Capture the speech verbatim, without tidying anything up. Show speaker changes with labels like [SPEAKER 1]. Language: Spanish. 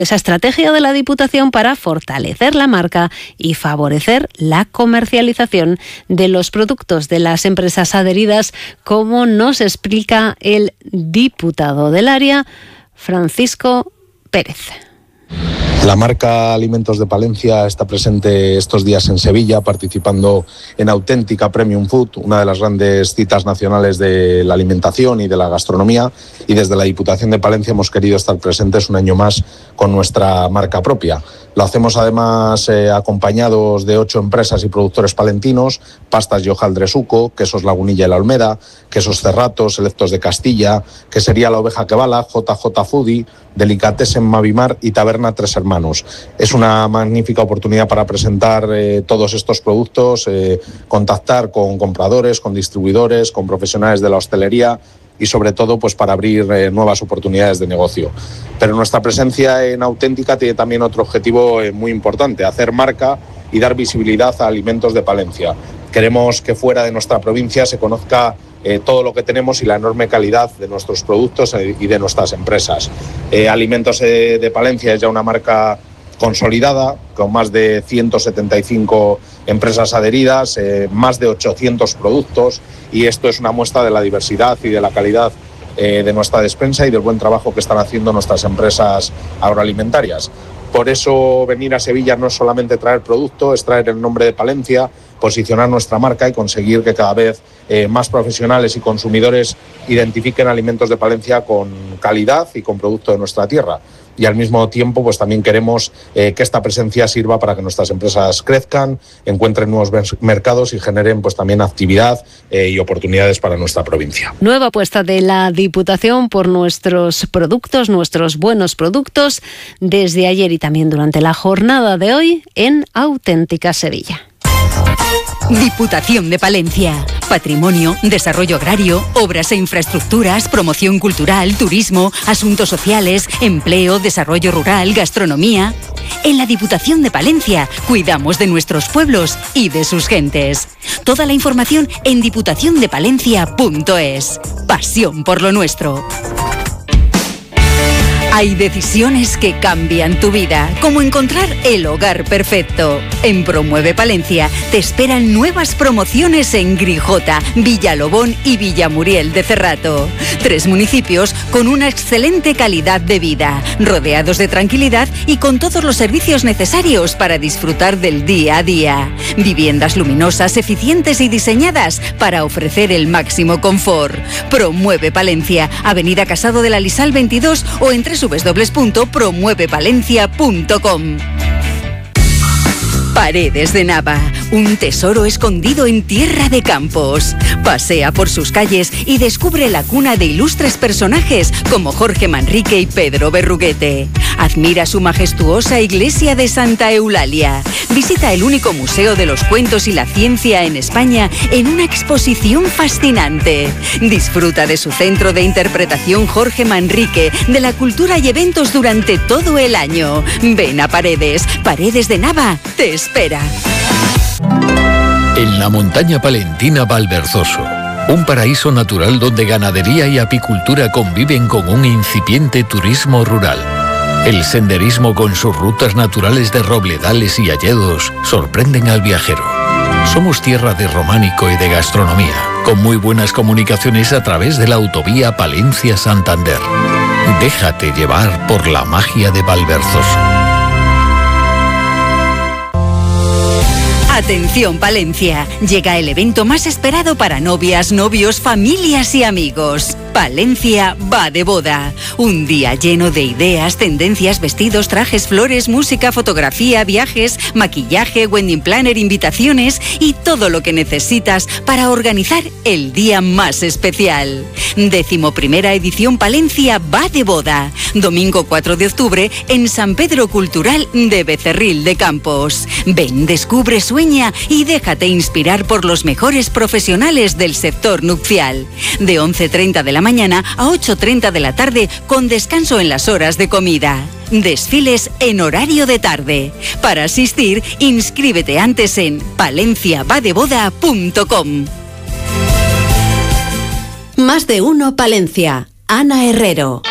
[SPEAKER 1] esa estrategia de la Diputación para fortalecer la marca y favorecer la comercialización de los productos de las empresas adheridas, como nos explica el diputado del área, Francisco Pérez.
[SPEAKER 2] La marca Alimentos de Palencia está presente estos días en Sevilla, participando en Auténtica Premium Food, una de las grandes citas nacionales de la alimentación y de la gastronomía, y desde la Diputación de Palencia hemos querido estar presentes un año más con nuestra marca propia. Lo hacemos además eh, acompañados de ocho empresas y productores palentinos: Pastas y Hojaldre Suco, Quesos Lagunilla y La Olmeda, Quesos Cerratos, Selectos de Castilla, Quesería La Oveja que Bala, J J Foodie, Delicatessen Mavimar y Taberna Tres Hermanos. Es una magnífica oportunidad para presentar eh, todos estos productos, eh, contactar con compradores, con distribuidores, con profesionales de la hostelería y sobre todo pues para abrir eh, nuevas oportunidades de negocio. Pero nuestra presencia en Auténtica tiene también otro objetivo eh, muy importante: hacer marca y dar visibilidad a Alimentos de Palencia. Queremos que fuera de nuestra provincia se conozca eh, todo lo que tenemos y la enorme calidad de nuestros productos eh, y de nuestras empresas. Eh, Alimentos eh, de Palencia es ya una marca consolidada, con más de ciento setenta y cinco empresas adheridas, eh, más de ochocientos productos, y esto es una muestra de la diversidad y de la calidad eh, de nuestra despensa y del buen trabajo que están haciendo nuestras empresas agroalimentarias. Por eso venir a Sevilla no es solamente traer producto, es traer el nombre de Palencia, posicionar nuestra marca y conseguir que cada vez eh, más profesionales y consumidores identifiquen Alimentos de Palencia con calidad y con producto de nuestra tierra. Y al mismo tiempo pues también queremos eh, que esta presencia sirva para que nuestras empresas crezcan, encuentren nuevos mercados y generen pues también actividad eh, y oportunidades para nuestra provincia.
[SPEAKER 1] Nueva apuesta de la Diputación por nuestros productos, nuestros buenos productos, desde ayer y también durante la jornada de hoy en Auténtica Sevilla.
[SPEAKER 3] Diputación de Palencia. Patrimonio, desarrollo agrario, obras e infraestructuras, promoción cultural, turismo, asuntos sociales, empleo, desarrollo rural, gastronomía. En la Diputación de Palencia cuidamos de nuestros pueblos y de sus gentes. Toda la información en diputación de palencia punto es. Pasión por lo nuestro. Hay decisiones que cambian tu vida, como encontrar el hogar perfecto. En Promueve Palencia te esperan nuevas promociones en Grijota, Villalobón y Villamuriel de Cerrato. Tres municipios con una excelente calidad de vida, rodeados de tranquilidad y con todos los servicios necesarios para disfrutar del día a día. Viviendas luminosas, eficientes y diseñadas para ofrecer el máximo confort. Promueve Palencia, Avenida Casado de la Lisal veintidós o en doble u doble u doble u punto promueve palencia punto com. Paredes de Nava, un tesoro escondido en tierra de campos. Pasea por sus calles y descubre la cuna de ilustres personajes como Jorge Manrique y Pedro Berruguete. Admira su majestuosa iglesia de Santa Eulalia. Visita el único museo de los cuentos y la ciencia en España en una exposición fascinante. Disfruta de su centro de interpretación Jorge Manrique, de la cultura y eventos durante todo el año. Ven a Paredes, Paredes de Nava te espera.
[SPEAKER 4] En la montaña palentina Valverzoso, un paraíso natural donde ganadería y apicultura conviven con un incipiente turismo rural. El senderismo con sus rutas naturales de robledales y hayedos sorprenden al viajero. Somos tierra de románico y de gastronomía, con muy buenas comunicaciones a través de la autovía Palencia-Santander. Déjate llevar por la magia de Valverzoso.
[SPEAKER 3] Atención Palencia, llega el evento más esperado para novias, novios, familias y amigos. Palencia va de boda. Un día lleno de ideas, tendencias, vestidos, trajes, flores, música, fotografía, viajes, maquillaje, wedding planner, invitaciones y todo lo que necesitas para organizar el día más especial. Décimo primera edición Palencia va de boda. Domingo cuatro de octubre en San Pedro Cultural de Becerril de Campos. Ven, descubre, sueña y déjate inspirar por los mejores profesionales del sector nupcial. De once treinta de la mañana a ocho treinta de la tarde, con descanso en las horas de comida. Desfiles en horario de tarde. Para asistir, inscríbete antes en palencia va de boda punto com.
[SPEAKER 5] Más de uno Palencia. Ana Herrero.